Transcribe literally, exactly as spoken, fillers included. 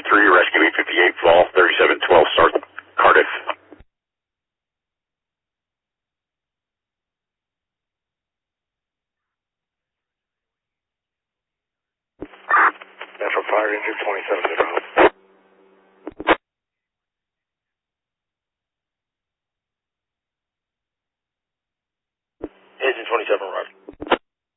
three, Rescue eight fifty-eight, Fall, thirty-seven twelve, Start, Cardiff. Metro Fire Engine twenty-seven zero. Engine twenty-seven, Roger.